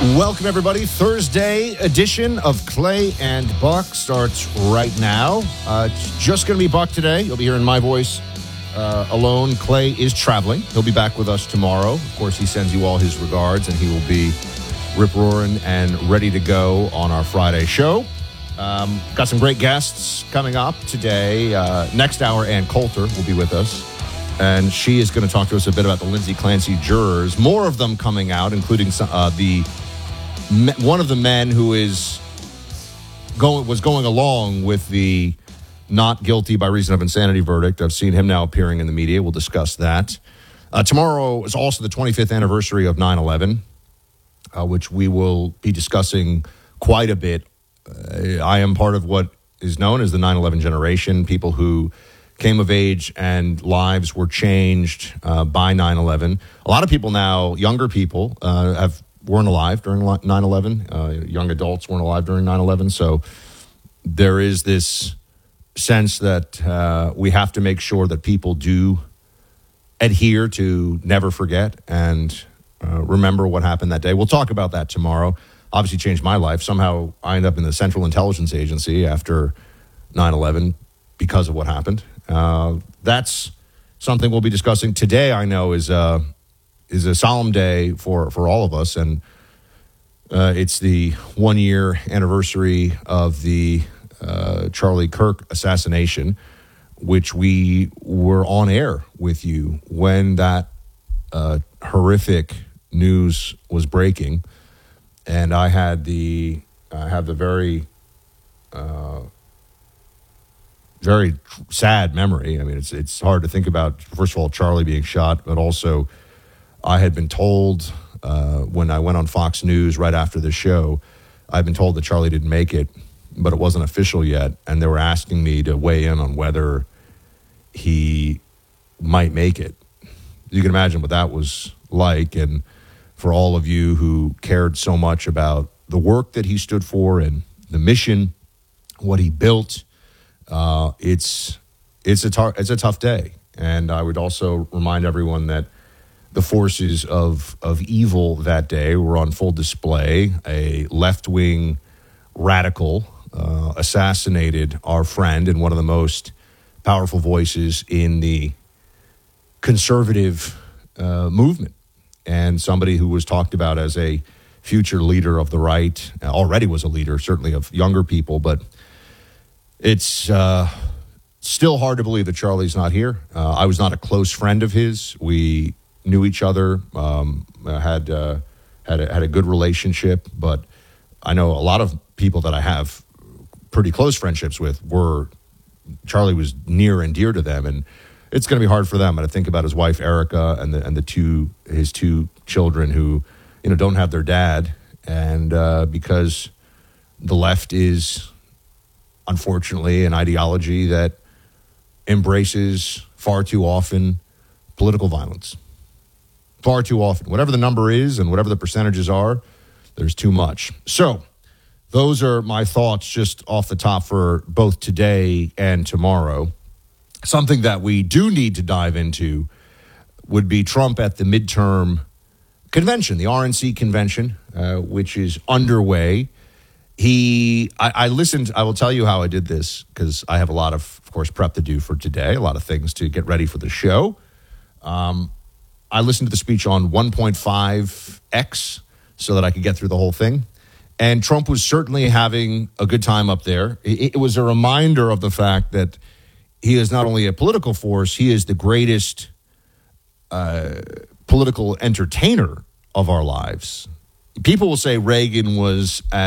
Welcome, everybody. Thursday edition of Clay and Buck starts right now. It's just going to be Buck today. You'll be hearing my voice alone. Clay is traveling. He'll be back with us tomorrow. Of course, he sends you all his regards, and he will be rip-roaring and ready to go on our Friday show. Got some great guests coming up today. Next hour, Ann Coulter will be with us, and she is going to talk to us a bit about the Lindsay Clancy jurors. More of them coming out, including one of the men who was going along with the not guilty by reason of insanity verdict. I've seen him now appearing in the media. We'll discuss that. Tomorrow is also the 25th anniversary of 9/11, which we will be discussing quite a bit. I am part of what is known as the 9/11 generation, people who came of age and lives were changed by 9/11. A lot of people now, younger people, weren't alive during 9/11. Young adults weren't alive during 9/11. So there is this sense that we have to make sure that people do adhere to never forget and remember what happened that day. We'll talk about that tomorrow. Obviously changed my life. Somehow I ended up in the Central Intelligence Agency after 9/11 because of what happened. That's something we'll be discussing today. I know is a solemn day for all of us, and it's the 1-year anniversary of the Charlie Kirk assassination, which we were on air with you when that horrific news was breaking, and I have the very very sad memory. I mean, it's hard to think about, first of all, Charlie being shot, but also I had been told when I went on Fox News right after the show, I'd been told that Charlie didn't make it, but it wasn't official yet, and they were asking me to weigh in on whether he might make it. You can imagine what that was like, and for all of you who cared so much about the work that he stood for and the mission, what he built, it's a tough day. And I would also remind everyone that the forces of evil that day were on full display. A left-wing radical assassinated our friend and one of the most powerful voices in the conservative movement, and somebody who was talked about as a future leader of the right, already was a leader, certainly of younger people, but it's still hard to believe that Charlie's not here. I was not a close friend of his. We knew each other, had a good relationship, but I know a lot of people that I have pretty close friendships with Charlie was near and dear to them, and it's going to be hard for them. And I think about his wife Erica and his two children who don't have their dad, and because the left is unfortunately an ideology that embraces far too often political violence. Far too often. Whatever the number is and whatever the percentages are, there's too much. So those are my thoughts just off the top for both today and tomorrow. Something that we do need to dive into would be Trump at the midterm convention, the RNC convention, which is underway. I listened, I will tell you how I did this, because I have a lot of course, prep to do for today, a lot of things to get ready for the show. I listened to the speech on 1.5x so that I could get through the whole thing. And Trump was certainly having a good time up there. It was a reminder of the fact that he is not only a political force, he is the greatest political entertainer of our lives. People will say Reagan was